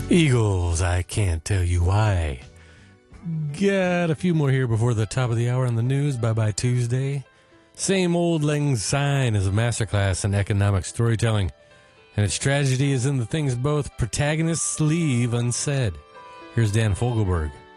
Eagles, I can't tell you why. Got a few more here before the top of the hour on the news. Bye-bye Tuesday. Same Old Lang Syne is a masterclass in economic storytelling, and its tragedy is in the things both protagonists leave unsaid. Here's Dan Fogelberg.